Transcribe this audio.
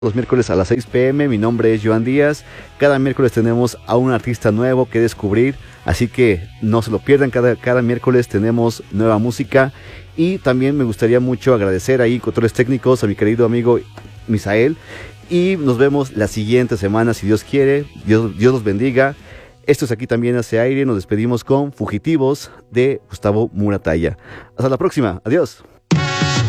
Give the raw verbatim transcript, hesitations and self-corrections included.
Los miércoles a las seis pm. Mi nombre es Joan Díaz. Cada miércoles tenemos a un artista nuevo que descubrir, así que no se lo pierdan. Cada, cada miércoles tenemos nueva música. Y también me gustaría mucho agradecer ahí, controles técnicos, a mi querido amigo Misael. Y nos vemos la siguiente semana, si Dios quiere. Dios, Dios los bendiga. Esto es Aquí También Hace Aire. Nos despedimos con Fugitivos de Gustavo Muratalla. Hasta la próxima. Adiós.